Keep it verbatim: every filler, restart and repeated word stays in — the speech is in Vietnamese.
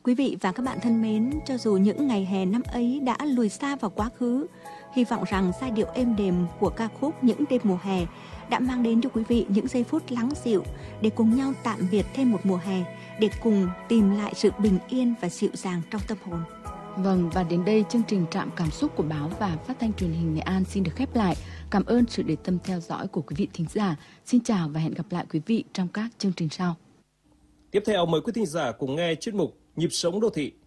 Quý vị và các bạn thân mến, cho dù những ngày hè năm ấy đã lùi xa vào quá khứ, hy vọng rằng giai điệu êm đềm của ca khúc Những đêm mùa hè đã mang đến cho quý vị những giây phút lắng dịu để cùng nhau tạm biệt thêm một mùa hè, để cùng tìm lại sự bình yên và dịu dàng trong tâm hồn. Vâng, và đến đây chương trình Trạm Cảm xúc của báo và phát thanh truyền hình Nghệ An xin được khép lại. Cảm ơn sự để tâm theo dõi của quý vị thính giả. Xin chào và hẹn gặp lại quý vị trong các chương trình sau. Tiếp theo mời quý thính giả cùng nghe chuyên mục Nhịp sống đô thị